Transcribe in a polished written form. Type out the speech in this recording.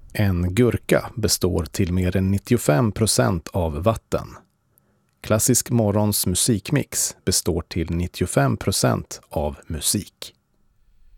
En gurka består till mer än 95% av vatten. Klassisk morgons musikmix består till 95% av musik.